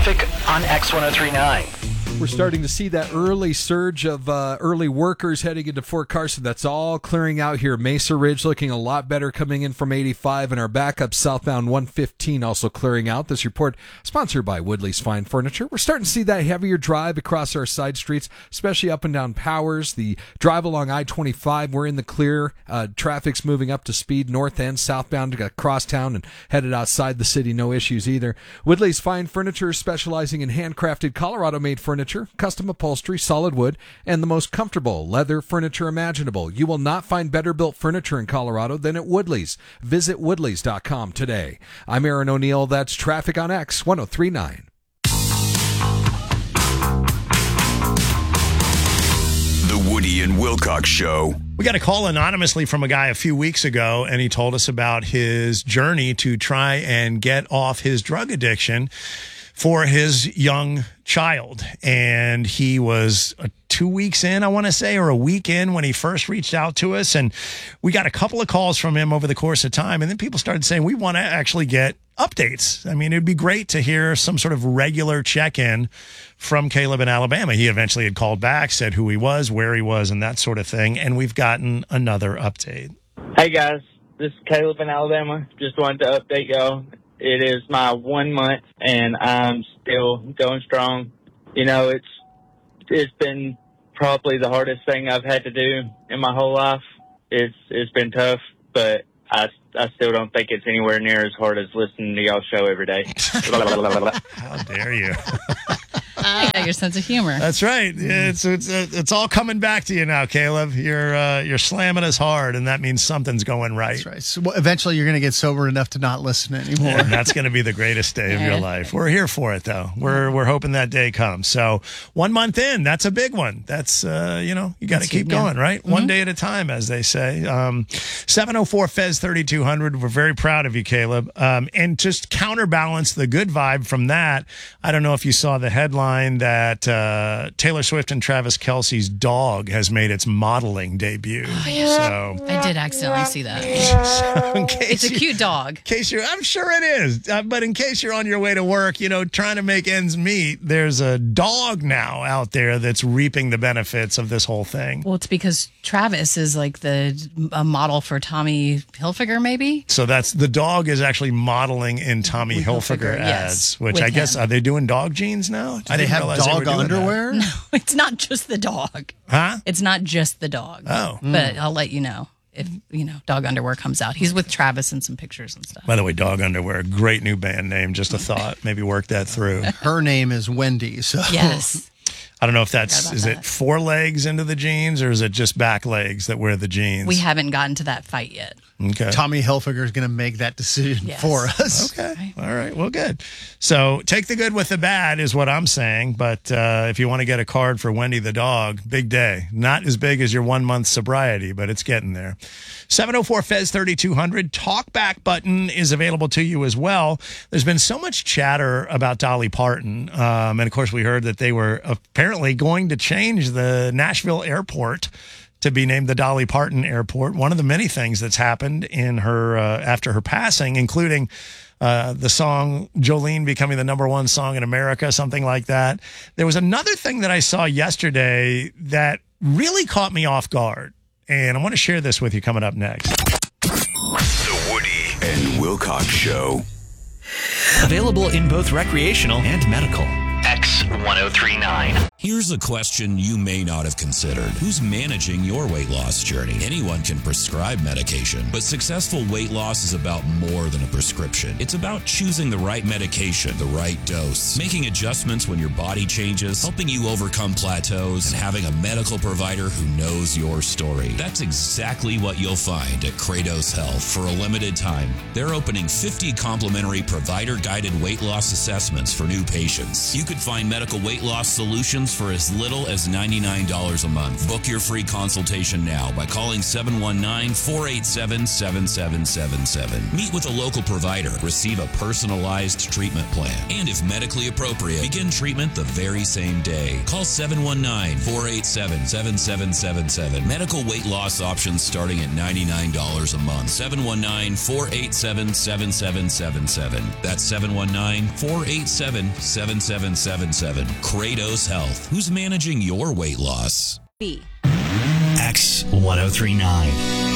traffic on X1039. We're starting to see that early surge of early workers heading into Fort Carson. That's all clearing out here. Mesa Ridge looking a lot better coming in from 85, and our backup southbound 115 also clearing out. This report sponsored by Woodley's Fine Furniture. We're starting to see that heavier drive across our side streets, especially up and down Powers. The drive along I-25, we're in the clear. Traffic's moving up to speed north and southbound, across town and headed outside the city. No issues either. Woodley's Fine Furniture, specializing in handcrafted Colorado-made furniture, custom upholstery, solid wood, and the most comfortable leather furniture imaginable. You will not find better built furniture in Colorado than at Woodley's. Visit woodleys.com today. I'm Aaron O'Neill. That's traffic on X1039. The Woody and Wilcox Show. We got a call anonymously from a guy a few weeks ago, and he told us about his journey to try and get off his drug addiction for his young child. And he was 2 weeks in, I want to say, or a week in when he first reached out to us. And we got a couple of calls from him over the course of time. And then people started saying, we want to actually get updates. I mean, it'd be great to hear some sort of regular check-in from Caleb in Alabama. He eventually had called back, said who he was, where he was, and that sort of thing. And we've gotten another update. Hey, guys. This is Caleb in Alabama. Just wanted to update y'all. It is my 1 month, and I'm still going strong. You know, it's been probably the hardest thing I've had to do in my whole life. It's been tough, but I still don't think it's anywhere near as hard as listening to y'all show every day. How dare you? Yeah, your sense of humor. That's right. It's all coming back to you now, Caleb. You're slamming us hard, and that means something's going right. That's right. So eventually, you're going to get sober enough to not listen anymore. And that's going to be the greatest day of your life. We're here for it, though. We're hoping that day comes. So 1 month in, that's a big one. That's you got to keep going, right? Mm-hmm. One day at a time, as they say. 704 Fez 3200. We're very proud of you, Caleb. And just counterbalance the good vibe from that. I don't know if you saw the headline that Taylor Swift and Travis Kelce's dog has made its modeling debut. Oh, yeah. So I did accidentally see that. It's a cute dog. I'm sure it is. But in case you're on your way to work, trying to make ends meet, there's a dog now out there that's reaping the benefits of this whole thing. Well, it's because Travis is like a model for Tommy Hilfiger, maybe. So the dog is actually modeling in Tommy Hilfiger ads, yes, which I guess, are they doing dog jeans now? Do they have dog underwear? No, it's not just the dog. Huh? It's not just the dog. Oh. But I'll let you know if, dog underwear comes out. He's with Travis in some pictures and stuff. By the way, dog underwear, great new band name. Just a thought. Maybe work that through. Her name is Wendy. So yes. I don't know if is it 4 legs into the jeans or is it just back legs that wear the jeans? We haven't gotten to that fight yet. Okay. Tommy Hilfiger is going to make that decision for us. Okay. All right. Well, good. So take the good with the bad is what I'm saying. But if you want to get a card for Wendy the dog, big day. Not as big as your 1 month sobriety, but it's getting there. 704 Fez 3200. Talkback button is available to you as well. There's been so much chatter about Dolly Parton. And of course, we heard that they were apparently going to change the Nashville airport to be named the Dolly Parton Airport. One of the many things that's happened in her after her passing, including the song Jolene becoming the #1 song in America, something like that. There was another thing that I saw yesterday that really caught me off guard, and I want to share this with you coming up next. The Woody and Wilcox Show. Available in both recreational and medical. X1039. Here's a question you may not have considered. Who's managing your weight loss journey? Anyone can prescribe medication, but successful weight loss is about more than a prescription. It's about choosing the right medication, the right dose, making adjustments when your body changes, helping you overcome plateaus, and having a medical provider who knows your story. That's exactly what you'll find at Kratos Health. For a limited time, they're opening 50 complimentary provider-guided weight loss assessments for new patients. You could find medical weight loss solutions for as little as $99 a month. Book your free consultation now by calling 719-487-7777. Meet with a local provider. Receive a personalized treatment plan. And if medically appropriate, begin treatment the very same day. Call 719-487-7777. Medical weight loss options starting at $99 a month. 719-487-7777. That's 719-487-7777. Kratos Health. Who's managing your weight loss? X1039.